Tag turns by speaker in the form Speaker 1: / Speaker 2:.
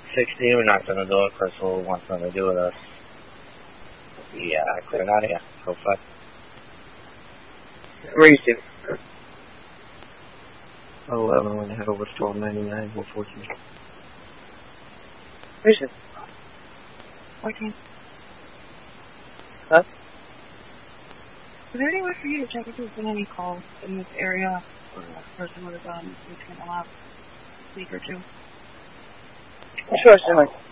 Speaker 1: 16, we knocked on the door. Crystal wants something to do with us. Yeah, clearing out of here. Go fuck.
Speaker 2: Where are you to?
Speaker 3: 11, I'm going to head over to 1299, 114.
Speaker 2: Where's it?
Speaker 4: 14.
Speaker 2: Huh?
Speaker 4: Is there any way for you to check if there's been any calls in this area or a person would have gone between the last week or two?
Speaker 2: Sure, certainly.